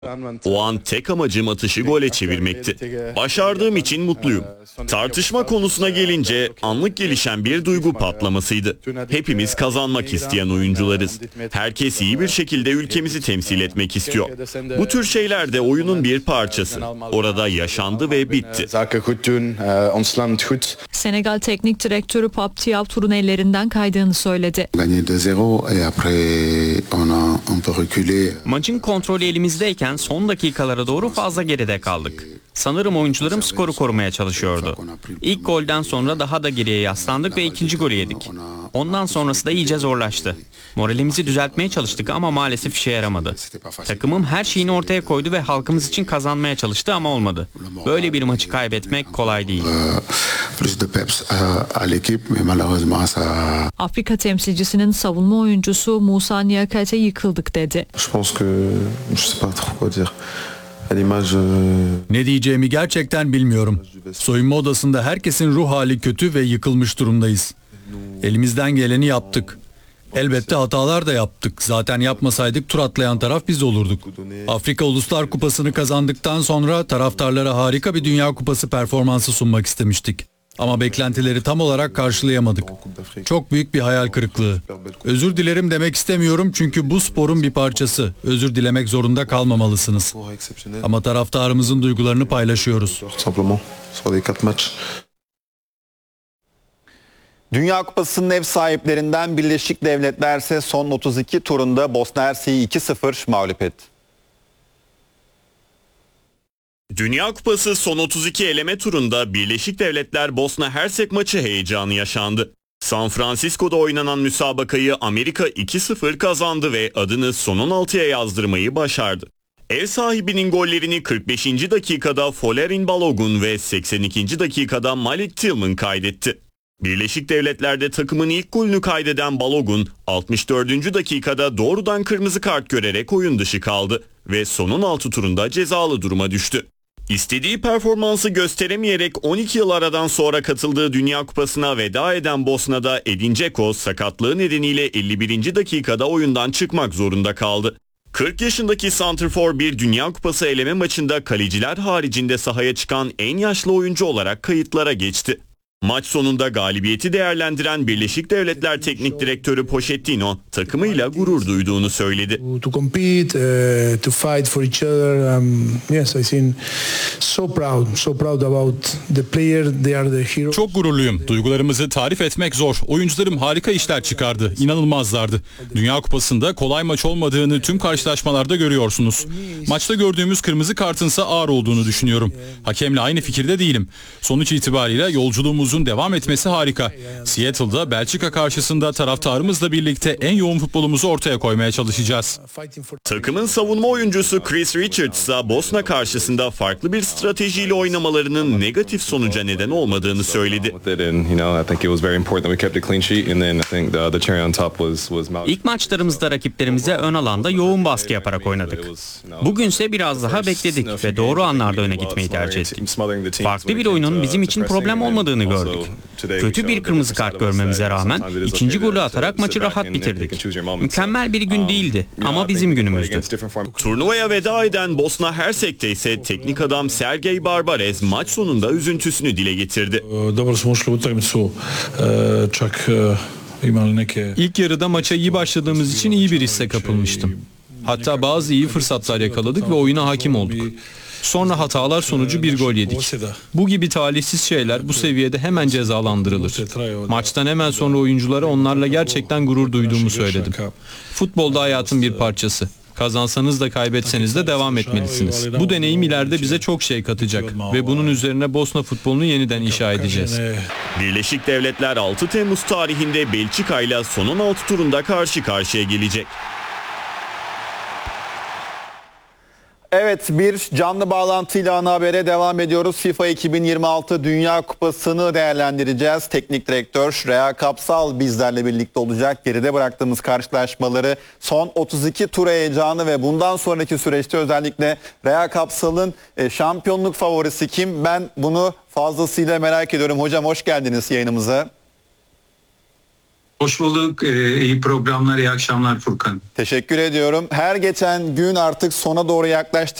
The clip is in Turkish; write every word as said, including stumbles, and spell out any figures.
O an tek amacım atışı gole çevirmekti. Başardığım için mutluyum. Tartışma konusuna gelince anlık gelişen bir duygu patlamasıydı. Hepimiz kazanmak isteyen oyuncularız. Herkes iyi bir şekilde ülkemizi temsil etmek istiyor. Bu tür şeyler de oyunun bir parçası. Orada yaşandı ve bitti. Senegal Teknik Direktörü Pape Thiaw turun ellerinden kaydığını söyledi. Maçın kontrolü elimizdeyken son dakikalara doğru fazla geride kaldık. Sanırım oyuncularım skoru korumaya çalışıyordu. İlk golden sonra daha da geriye yaslandık ve ikinci golü yedik. Ondan sonrası da iyice zorlaştı. Moralimizi düzeltmeye çalıştık ama maalesef işe yaramadı. Takımım her şeyini ortaya koydu ve halkımız için kazanmaya çalıştı ama olmadı. Böyle bir maçı kaybetmek kolay değil. Afrika temsilcisinin savunma oyuncusu Moussa Niakhaté yıkıldık dedi. Ne diyeceğimi gerçekten bilmiyorum. Soyunma odasında herkesin ruh hali kötü ve yıkılmış durumdayız. Elimizden geleni yaptık. Elbette hatalar da yaptık. Zaten yapmasaydık tur atlayan taraf biz olurduk. Afrika Uluslar Kupası'nı kazandıktan sonra taraftarlara harika bir Dünya Kupası performansı sunmak istemiştik. Ama beklentileri tam olarak karşılayamadık. Çok büyük bir hayal kırıklığı. Özür dilerim demek istemiyorum çünkü bu sporun bir parçası. Özür dilemek zorunda kalmamalısınız. Ama taraftarımızın duygularını paylaşıyoruz. Dünya Kupası'nın ev sahiplerinden Birleşik Devletler ise son otuz iki turunda Bosna Hersek'i iki sıfır mağlup etti. Dünya Kupası son otuz iki eleme turunda Birleşik Devletler Bosna Hersek maçı heyecanı yaşandı. San Francisco'da oynanan müsabakayı Amerika iki sıfır kazandı ve adını son on altıya yazdırmayı başardı. Ev sahibinin gollerini kırk beşinci dakikada Folerin Balogun ve seksen ikinci dakikada Malik Tillman kaydetti. Birleşik Devletler'de takımın ilk golünü kaydeden Balogun altmış dördüncü dakikada doğrudan kırmızı kart görerek oyun dışı kaldı ve son on altı turunda cezalı duruma düştü. İstediği performansı gösteremeyerek on iki yıl aradan sonra katıldığı Dünya Kupası'na veda eden Bosna'da Edin Dzeko sakatlığı nedeniyle elli birinci dakikada oyundan çıkmak zorunda kaldı. kırk yaşındaki santrfor bir Dünya Kupası eleme maçında kaleciler haricinde sahaya çıkan en yaşlı oyuncu olarak kayıtlara geçti. Maç sonunda galibiyeti değerlendiren Birleşik Devletler Teknik Direktörü Pochettino takımıyla gurur duyduğunu söyledi. Çok gururluyum. Duygularımızı tarif etmek zor. Oyuncularım harika işler çıkardı. İnanılmazlardı. Dünya Kupası'nda kolay maç olmadığını tüm karşılaşmalarda görüyorsunuz. Maçta gördüğümüz kırmızı kartınsa ağır olduğunu düşünüyorum. Hakemle aynı fikirde değilim. Sonuç itibariyle yolculuğumuz uzun devam etmesi harika. Seattle'da Belçika karşısında taraftarımızla birlikte en yoğun futbolumuzu ortaya koymaya çalışacağız. Takımın savunma oyuncusu Chris Richards ise Bosna karşısında farklı bir stratejiyle oynamalarının negatif sonuca neden olmadığını söyledi. İlk maçlarımızda rakiplerimize ön alanda yoğun baskı yaparak oynadık. Bugünse biraz daha bekledik ve doğru anlarda öne gitmeyi tercih ettik. Farklı bir oyunun bizim için problem olmadığını gördük. Kötü bir kırmızı kart görmemize rağmen ikinci golü atarak maçı rahat bitirdik. Mükemmel bir gün değildi ama bizim günümüzdü. Turnuvaya veda eden Bosna Hersek'te ise teknik adam Sergej Barbares maç sonunda üzüntüsünü dile getirdi. İlk yarıda maça iyi başladığımız için iyi bir hisse kapılmıştım. Hatta bazı iyi fırsatlar yakaladık ve oyuna hakim olduk. Sonra hatalar sonucu bir gol yedik. Bu gibi talihsiz şeyler bu seviyede hemen cezalandırılır. Maçtan hemen sonra oyunculara onlarla gerçekten gurur duyduğumu söyledim. Futbolda hayatın bir parçası. Kazansanız da kaybetseniz de devam etmelisiniz. Bu deneyim ileride bize çok şey katacak ve bunun üzerine Bosna futbolunu yeniden inşa edeceğiz. Birleşik Devletler altı Temmuz tarihinde Belçika ile son on altı turunda karşı karşıya gelecek. Evet, bir canlı bağlantıyla ana habere devam ediyoruz. FIFA iki bin yirmi altı Dünya Kupası'nı değerlendireceğiz. Teknik direktör Rea Kapsal bizlerle birlikte olacak. Geride bıraktığımız karşılaşmaları, son otuz iki tur heyecanı ve bundan sonraki süreçte özellikle Rea Kapsal'ın şampiyonluk favorisi kim? Ben bunu fazlasıyla merak ediyorum. Hocam hoş geldiniz yayınımıza. Hoş bulduk. Ee, iyi programlar, iyi akşamlar Furkan. Teşekkür ediyorum. Her geçen gün artık sona doğru yaklaştık.